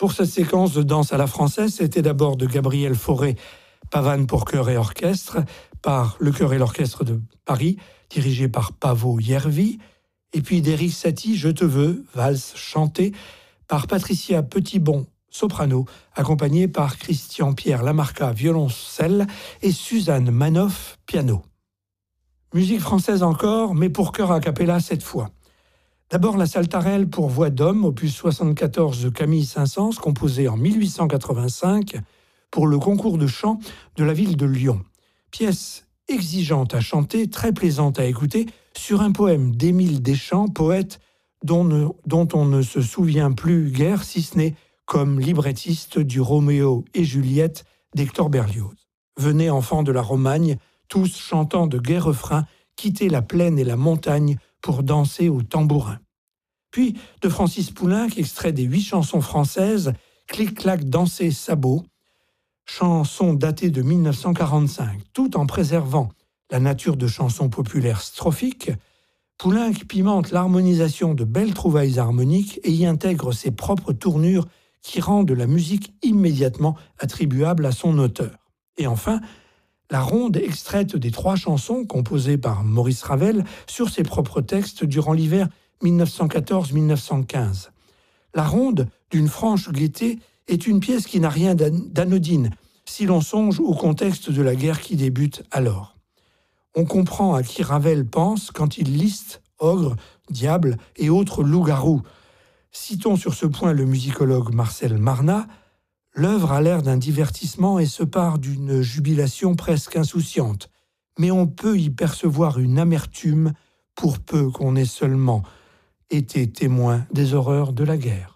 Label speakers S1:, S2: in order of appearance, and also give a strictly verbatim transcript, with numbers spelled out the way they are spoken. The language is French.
S1: Pour cette séquence de danse à la française, c'était d'abord de Gabriel Fauré, Pavane pour chœur et orchestre, par le chœur et l'orchestre de Paris, dirigé par Paavo Järvi, et puis d'Éric Satie, Je te veux, valse chantée, par Patricia Petitbon, soprano, accompagnée par Christian-Pierre Lamarca, violoncelle, et Suzanne Manoff, piano. Musique française encore, mais pour chœur a cappella cette fois. D'abord la Saltarelle pour voix d'homme, opus soixante-quatorze de Camille Saint-Saëns, composée en mille huit cent quatre-vingt-cinq pour le concours de chant de la ville de Lyon. Pièce exigeante à chanter, très plaisante à écouter, sur un poème d'Émile Deschamps, poète dont, ne, dont on ne se souvient plus guère, si ce n'est comme librettiste du Roméo et Juliette d'Hector Berlioz. Venez, enfants de la Romagne, tous chantant de gai refrains, quitter la plaine et la montagne pour danser au tambourin. Puis, de Francis Poulenc, extrait des huit chansons françaises, Clic-clac, danser, sabot, chanson datée de mille neuf cent quarante-cinq, tout en préservant la nature de chansons populaires strophiques. Poulenc pimente l'harmonisation de belles trouvailles harmoniques et y intègre ses propres tournures qui rendent la musique immédiatement attribuable à son auteur. Et enfin, la ronde extraite des trois chansons composées par Maurice Ravel sur ses propres textes durant l'hiver mille neuf cent quatorze mille neuf cent quinze. La ronde, d'une franche gaieté, est une pièce qui n'a rien d'anodine si l'on songe au contexte de la guerre qui débute alors. On comprend à qui Ravel pense quand il liste ogres, diables et autres loups-garous. Citons sur ce point le musicologue Marcel Marnat. L'œuvre a l'air d'un divertissement et se part d'une jubilation presque insouciante, mais on peut y percevoir une amertume pour peu qu'on ait seulement été témoin des horreurs de la guerre.